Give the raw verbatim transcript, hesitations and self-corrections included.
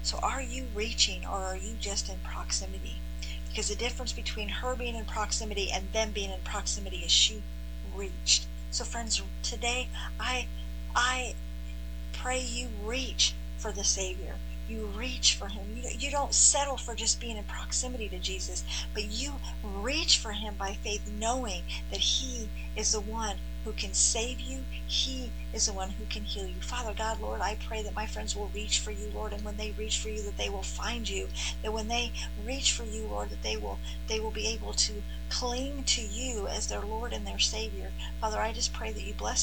So are you reaching, or are you just in proximity? Because the difference between her being in proximity and them being in proximity is she reached. So friends, today I I pray you reach for the Savior. You reach for him. You, you don't settle for just being in proximity to Jesus, but you reach for him by faith, knowing that he is the one who can save you. He is the one who can heal you. Father God, Lord, I pray that my friends will reach for you, Lord, and when they reach for you, that they will find you. That when they reach for you, Lord, that they will they will be able to cling to you as their Lord and their Savior. Father, I just pray that you bless